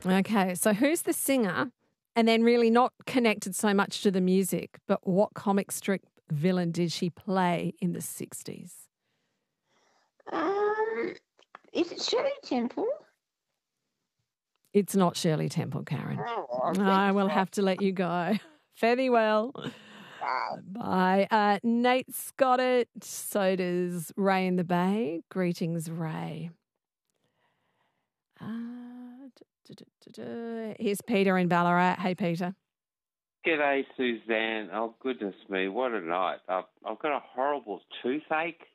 Okay, so who's the singer? And then really not connected so much to the music, but what comic strip villain did she play in the 60s? Um, is it Shirley Temple? It's not Shirley Temple, Karen. Oh, I will have to let you go. Fare thee well. wow. Bye. Nate's got it. So does Ray in the Bay. Greetings, Ray. Here's Peter in Ballarat. Hey, Peter. G'day, Suzanne. Oh, goodness me, what a night. I've got a horrible toothache.